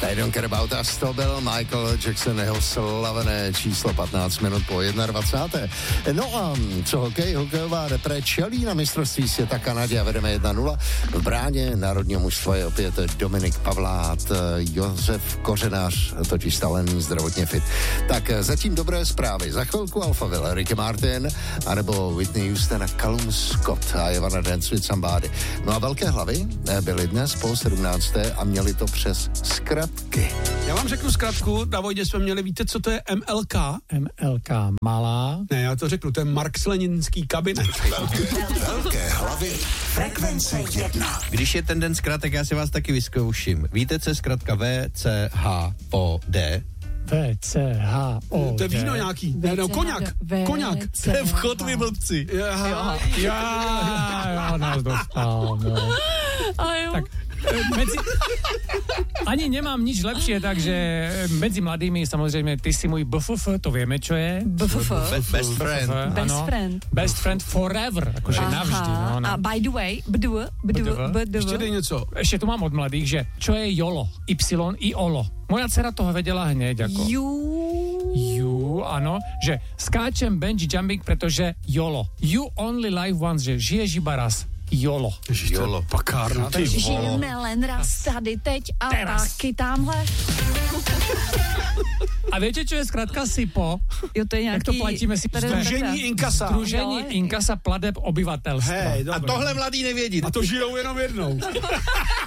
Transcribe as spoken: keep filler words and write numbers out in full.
I don't care about us, to byl Michael Jackson, jeho slavené číslo patnáct minut po dvacáté první. No a co hokej, hokejová repre čelí na mistrovství světa Kanadě a vedeme jedna nula. V bráně národního mužstva je opět Dominik Pavlát, Josef Kořenář, totiž stále zdravotně fit. Tak zatím dobré zprávy. Za chvilku Alphaville, Ricky Martin, anebo Whitney Houston a Callum Scott a Ivana Dance with Somebody. No a velké hlavy byly dnes po sedmnácté a měli to přes zkratky. Já vám řeknu zkratku, na Vojdě jsme měli, víte, co to je M L K? M L K malá. Ne, já to řeknu, to je Marx-Leninský kabinet. Velké hlavy, frekvence jedna. Když je ten den zkratek, já si vás taky vyzkouším. Víte, co je zkratka V C H O D? V C H O D. To je víno nějaký. Ne, no, koňak. Koňak. To je vchod, vy blbci. Aha. Já, já nás dostal, no. Tak medzi... Ani nemám nič lepšie, takže medzi mladými samozřejmě ty si můj B F F, to vieme, čo je. B F F. Best, best friend. Best ano. friend. Best friend forever, akože navždy. No, no. A by the way, bdv, bdv, bdv. Ještě dej něco. Ešte tu mám od mladých, že čo je YOLO? Y i olo. Moja dcera toho vedela hneď, ako. You. You, áno, že skáčem bungee jumping, pretože YOLO. You only live once, že žiješ iba raz. YOLO. YOLO. Pakárna. Ty Žijeme len raz tady teď a Teraz. taky tamhle. A viete, čo je skratka SIPO? Jo, to je nějaký... Jak to platíme si? Združení inkasa. Združení Jo, inkasa pladeb obyvatelstva. Hej, A dobré. tohle mladý nevědí. A to žijou jenom jednou.